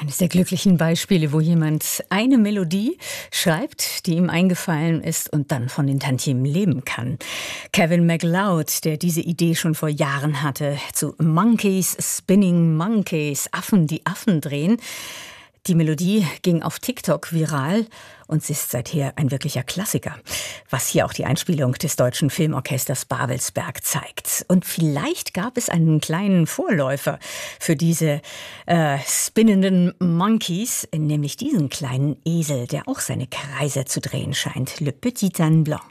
Eines der glücklichen Beispiele, wo jemand eine Melodie schreibt, die ihm eingefallen ist und dann von den Tantiemen leben kann. Kevin MacLeod, der diese Idee schon vor Jahren hatte, zu Monkeys Spinning Monkeys, Affen, die Affen drehen. Die Melodie ging auf TikTok viral und sie ist seither ein wirklicher Klassiker, was hier auch die Einspielung des Deutschen Filmorchesters Babelsberg zeigt. Und vielleicht gab es einen kleinen Vorläufer für diese spinnenden Monkeys, nämlich diesen kleinen Esel, der auch seine Kreise zu drehen scheint, Le Petit Âne Blanc.